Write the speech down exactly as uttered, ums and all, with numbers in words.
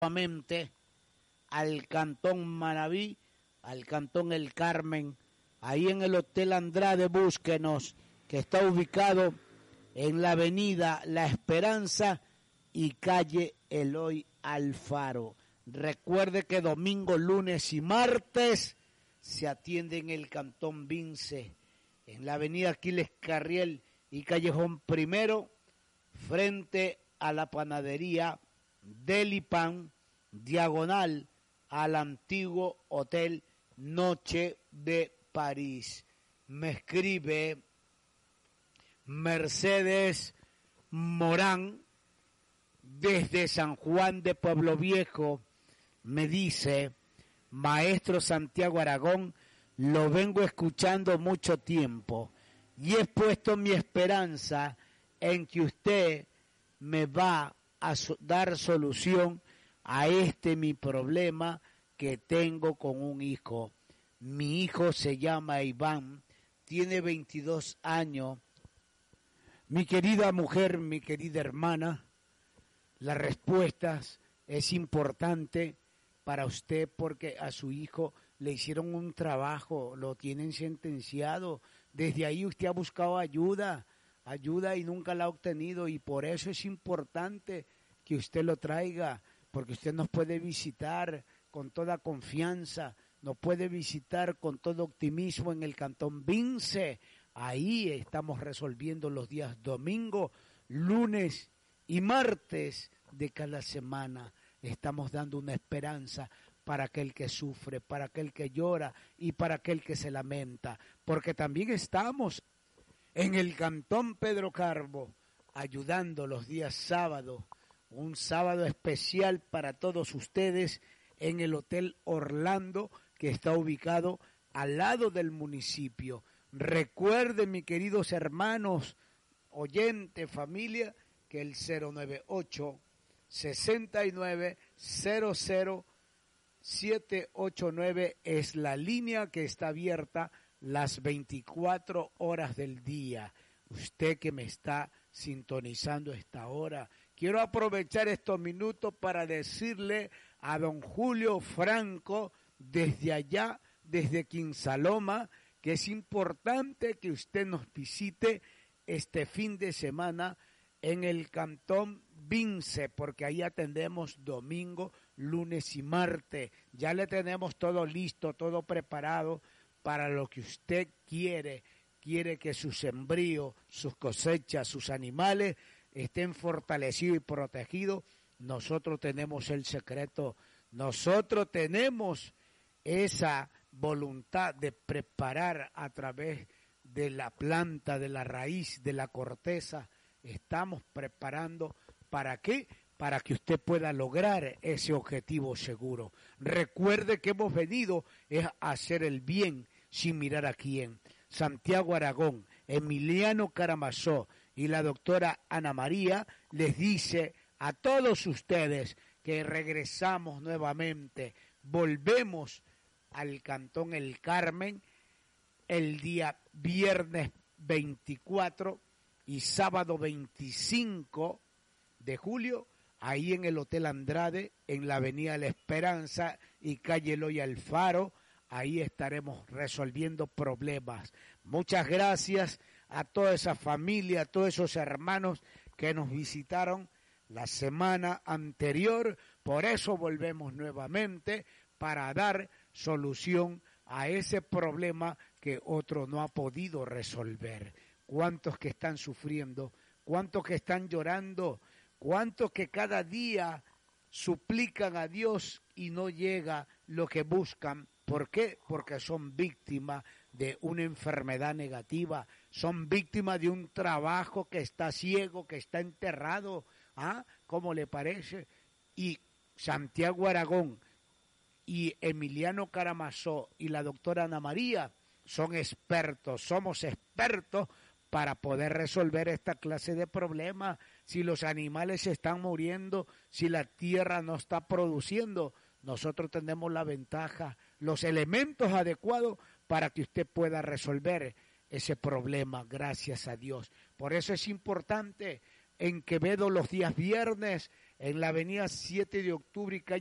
nuevamente al Cantón Manabí, al Cantón El Carmen, ahí en el Hotel Andrade, búsquenos, que está ubicado en la avenida La Esperanza y calle Eloy Alfaro. Recuerde que domingo, lunes y martes se atiende en el Cantón Vince, en la avenida Aquiles Carriel y Callejón Primero, frente a la panadería Delipan, diagonal al antiguo Hotel Noche de París. Me escribe Mercedes Morán desde San Juan de Pueblo Viejo. Me dice: maestro Santiago Aragón, lo vengo escuchando mucho tiempo y he puesto mi esperanza en que usted me va a so- dar solución a este mi problema que tengo con un hijo. Mi hijo se llama Iván, tiene veintidós años. Mi querida mujer, mi querida hermana, las respuestas es importante para usted porque a su hijo le hicieron un trabajo, lo tienen sentenciado. Desde ahí usted ha buscado ayuda, ayuda y nunca la ha obtenido, y por eso es importante que usted lo traiga, porque usted nos puede visitar con toda confianza, nos puede visitar con todo optimismo en el Cantón Vince. Ahí estamos resolviendo los días domingo, lunes y martes de cada semana. Estamos dando una esperanza para aquel que sufre, para aquel que llora y para aquel que se lamenta, porque también estamos en el Cantón Pedro Carbo ayudando los días sábados, un sábado especial para todos ustedes en el Hotel Orlando, que está ubicado al lado del municipio. Recuerden, mis queridos hermanos, oyentes, familia, que el cero nueve ocho, sesenta y nueve, cero cero siete ocho nueve es la línea que está abierta las veinticuatro horas del día. Usted que me está sintonizando a esta hora, quiero aprovechar estos minutos para decirle a don Julio Franco, desde allá, desde Quinsaloma, que es importante que usted nos visite este fin de semana en el Cantón Vince, porque ahí atendemos domingo, lunes y martes. Ya le tenemos todo listo, todo preparado para lo que usted quiere. Quiere que sus sembríos, sus cosechas, sus animales estén fortalecidos y protegidos. Nosotros tenemos el secreto, nosotros tenemos esa voluntad de preparar a través de la planta, de la raíz, de la corteza. Estamos preparando, ¿para qué? Para que usted pueda lograr ese objetivo seguro. Recuerde que hemos venido es a hacer el bien sin mirar a quién. Santiago Aragón, Emiliano Karamazov y la doctora Ana María les dice a todos ustedes que regresamos nuevamente, volvemos al Cantón El Carmen el día viernes veinticuatro y sábado veinticinco de julio, ahí en el Hotel Andrade, en la avenida La Esperanza y calle Eloy Alfaro. Ahí estaremos resolviendo problemas. Muchas gracias a toda esa familia, a todos esos hermanos que nos visitaron la semana anterior. Por eso volvemos nuevamente para dar solución a ese problema que otro no ha podido resolver. ¿Cuántos que están sufriendo? ¿Cuántos que están llorando? ¿Cuántos que cada día suplican a Dios y no llega lo que buscan? ¿Por qué? Porque son víctimas de una enfermedad negativa, son víctimas de un trabajo que está ciego, que está enterrado. ¿Ah? ¿Cómo le parece? Y Santiago Aragón y Emiliano Karamazov y la doctora Ana María son expertos, somos expertos para poder resolver esta clase de problemas. Si los animales se están muriendo, si la tierra no está produciendo, nosotros tenemos la ventaja, los elementos adecuados para que usted pueda resolver ese problema, gracias a Dios. Por eso es importante en Quevedo los días viernes, en la avenida siete de octubre y calle